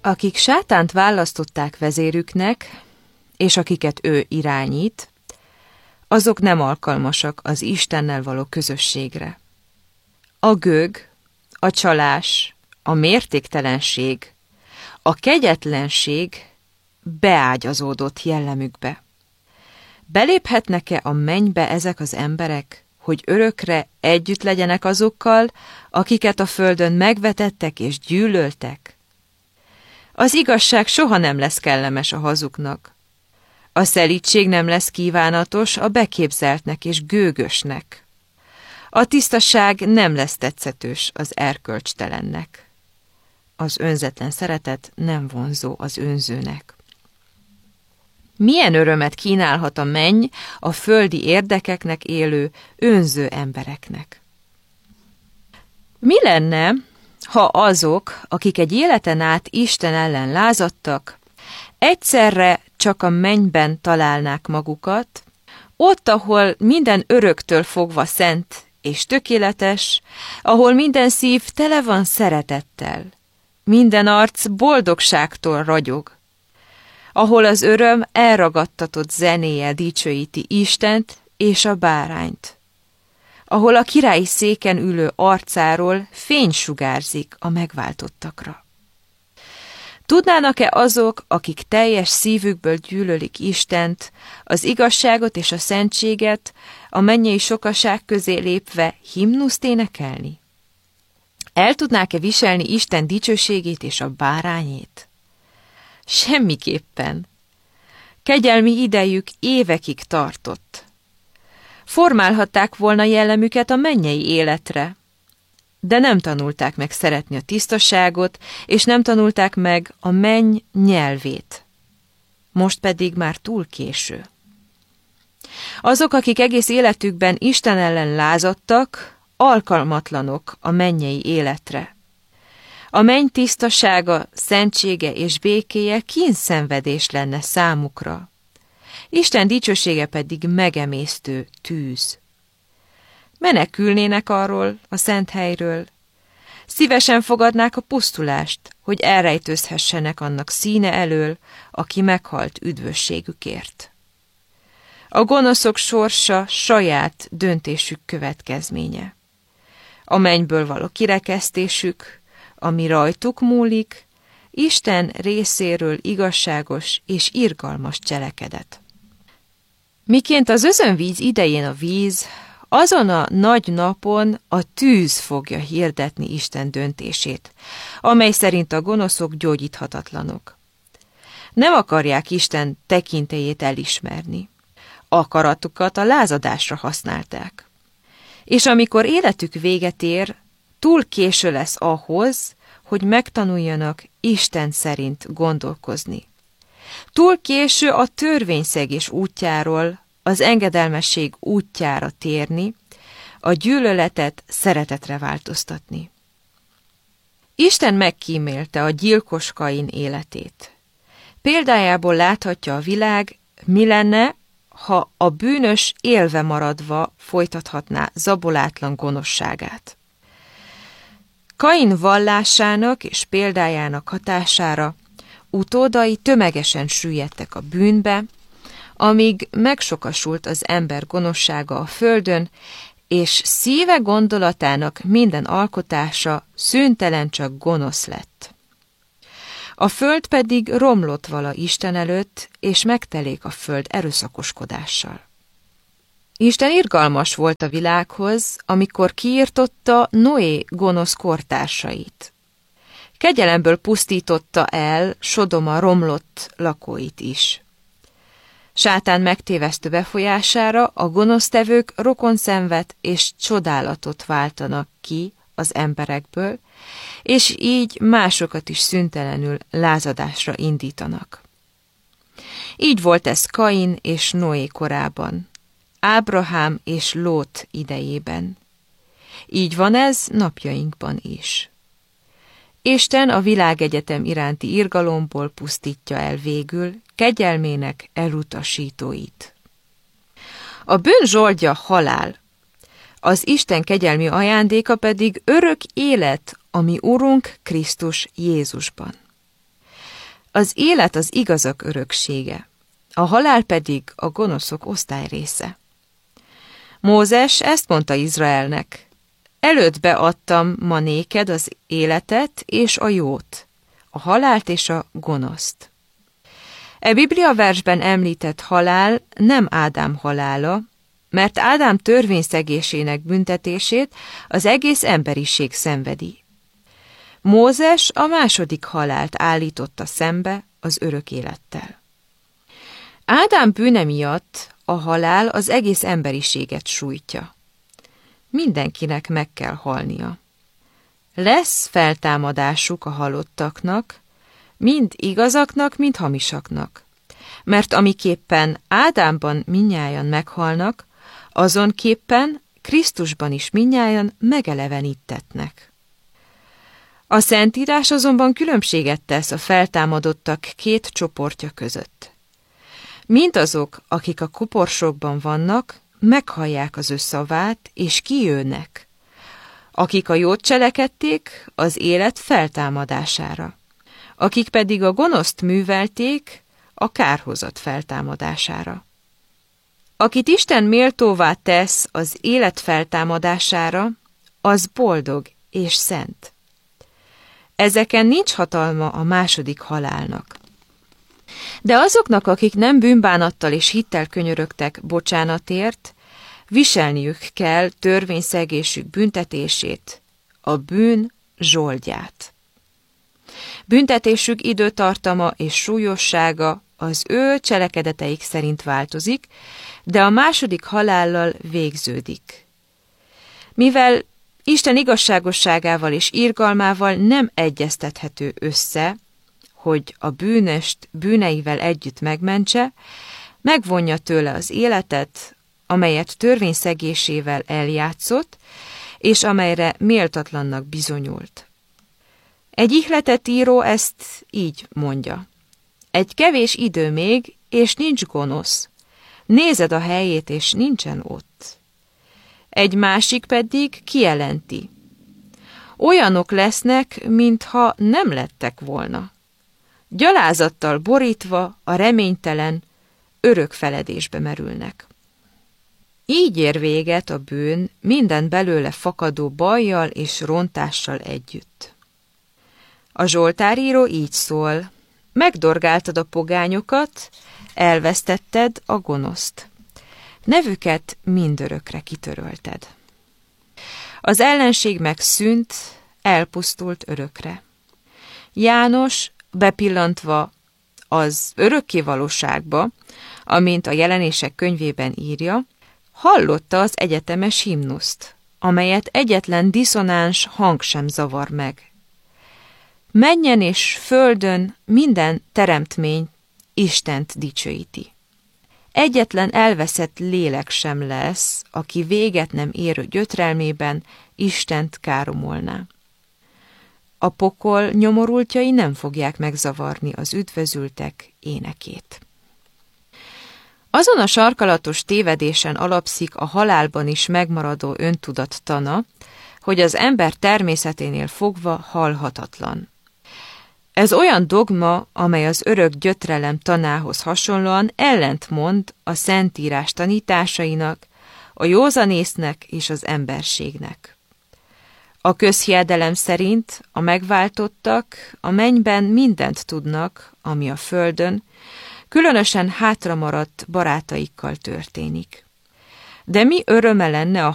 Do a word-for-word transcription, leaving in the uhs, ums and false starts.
Akik sátánt választották vezérüknek, és akiket ő irányít, azok nem alkalmasak az Istennel való közösségre. A gőg, a csalás, a mértéktelenség, a kegyetlenség beágyazódott jellemükbe. Beléphetnek-e a mennybe ezek az emberek, hogy örökre együtt legyenek azokkal, akiket a földön megvetettek és gyűlöltek? Az igazság soha nem lesz kellemes a hazugnak. A szelídség nem lesz kívánatos a beképzeltnek és gőgösnek. A tisztaság nem lesz tetszetős az erkölcstelennek. Az önzetlen szeretet nem vonzó az önzőnek. Milyen örömet kínálhat a menny a földi érdekeknek élő, önző embereknek? Mi lenne, ha azok, akik egy életen át Isten ellen lázadtak, egyszerre csak a mennyben találnák magukat, ott, ahol minden öröktől fogva szent és tökéletes, ahol minden szív tele van szeretettel, minden arc boldogságtól ragyog, ahol az öröm elragadtatott zenéje dicsőíti Istent és a bárányt, ahol a királyi széken ülő arcáról fény sugárzik a megváltottakra. Tudnának-e azok, akik teljes szívükből gyűlölik Istent, az igazságot és a szentséget, a mennyei sokaság közé lépve himnuszt énekelni? El tudnák-e viselni Isten dicsőségét és a bárányét? Semmiképpen. Kegyelmi idejük évekig tartott. Formálhatták volna jellemüket a mennyei életre, de nem tanulták meg szeretni a tisztaságot, és nem tanulták meg a menny nyelvét. Most pedig már túl késő. Azok, akik egész életükben Isten ellen lázadtak, alkalmatlanok a mennyei életre. A menny tisztasága, szentsége és békéje kínszenvedés lenne számukra. Isten dicsősége pedig megemésztő tűz. Menekülnének arról a szent helyről. Szívesen fogadnák a pusztulást, hogy elrejtőzhessenek annak színe elől, aki meghalt üdvösségükért. A gonoszok sorsa saját döntésük következménye. A mennyből való kirekesztésük, ami rajtuk múlik, Isten részéről igazságos és irgalmas cselekedet. Miként az özönvíz idején a víz, azon a nagy napon a tűz fogja hirdetni Isten döntését, amely szerint a gonoszok gyógyíthatatlanok. Nem akarják Isten tekintélyét elismerni. Akaratukat a lázadásra használták. És amikor életük véget ér, túl késő lesz ahhoz, hogy megtanuljanak Isten szerint gondolkozni. Túl késő a törvényszegés útjáról, az engedelmesség útjára térni, a gyűlöletet szeretetre változtatni. Isten megkímélte a gyilkos Kain életét. Példájából láthatja a világ, mi lenne, ha a bűnös élve maradva folytathatná zabolátlan gonoszságát. Kain vallásának és példájának hatására utódai tömegesen süllyedtek a bűnbe, amíg megsokasult az ember gonoszsága a földön, és szíve gondolatának minden alkotása szüntelen csak gonosz lett. A föld pedig romlott vala Isten előtt, és megtelik a föld erőszakoskodással. Isten irgalmas volt a világhoz, amikor kiirtotta Noé gonosz kortársait. Kegyelemből pusztította el Sodoma romlott lakóit is. Sátán megtévesztő befolyására a gonosztevők rokonszenvet és csodálatot váltanak ki az emberekből, és így másokat is szüntelenül lázadásra indítanak. Így volt ez Kain és Noé korában, Ábrahám és Lót idejében. Így van ez napjainkban is. Isten a világegyetem iránti irgalomból pusztítja el végül kegyelmének elutasítóit. A bűn zsoldja halál, az Isten kegyelmi ajándéka pedig örök élet, ami Urunk Krisztus Jézusban. Az élet az igazak öröksége, a halál pedig a gonoszok osztályrésze. Mózes ezt mondta Izraelnek: előttbe adtam ma néked az életet és a jót, a halált és a gonoszt. E bibliaversben említett halál nem Ádám halála, mert Ádám törvényszegésének büntetését az egész emberiség szenvedi. Mózes a második halált állította szembe az örök élettel. Ádám bűne miatt a halál az egész emberiséget sújtja. Mindenkinek meg kell halnia. Lesz feltámadásuk a halottaknak, mind igazaknak, mind hamisaknak. Mert amiképpen Ádámban mindnyájan meghalnak, azonképpen Krisztusban is mindnyájan megeleveníttetnek. A Szentírás azonban különbséget tesz a feltámadottak két csoportja között. Mindazok, akik a koporsókban vannak, meghallják az ő szavát, és kijönnek. Akik a jót cselekedték, az élet feltámadására. Akik pedig a gonoszt művelték, a kárhozat feltámadására. Akit Isten méltóvá tesz az élet feltámadására, az boldog és szent. Ezeken nincs hatalma a második halálnak. De azoknak, akik nem bűnbánattal és hittel könyörögtek bocsánatért, viselniük kell törvényszegésük büntetését, a bűn zsoldját. Büntetésük időtartama és súlyossága az ő cselekedeteik szerint változik, de a második halállal végződik. Mivel Isten igazságosságával és irgalmával nem egyeztethető össze, hogy a bűnöst bűneivel együtt megmentse, megvonja tőle az életet, amelyet törvényszegésével eljátszott, és amelyre méltatlannak bizonyult. Egy ihletet író ezt így mondja: egy kevés idő még, és nincs gonosz. Nézed a helyét, és nincsen ott. Egy másik pedig kijelenti: olyanok lesznek, mintha nem lettek volna. Gyalázattal borítva a reménytelen, örök feledésbe merülnek. Így ér véget a bűn minden belőle fakadó bajjal és rontással együtt. A zsoltáríró így szól: megdorgáltad a pogányokat, elvesztetted a gonoszt. Nevüket mindörökre kitörölted. Az ellenség megszűnt, elpusztult örökre. János, bepillantva az örökké valóságba, amint a Jelenések könyvében írja, hallotta az egyetemes himnuszt, amelyet egyetlen diszonáns hang sem zavar meg. Mennyen és földön minden teremtmény Istent dicsőíti. Egyetlen elveszett lélek sem lesz, aki véget nem érő gyötrelmében Istent káromolná. A pokol nyomorultjai nem fogják megzavarni az üdvözültek énekét. Azon a sarkalatos tévedésen alapszik a halálban is megmaradó öntudat tana, hogy az ember természeténél fogva halhatatlan. Ez olyan dogma, amely az örök gyötrelem tanához hasonlóan ellentmond a Szentírás tanításainak, a józanésznek és az emberségnek. A közhiedelem szerint a megváltottak a mennyben mindent tudnak, ami a földön, különösen hátramaradt barátaikkal történik. De mi öröme lenne a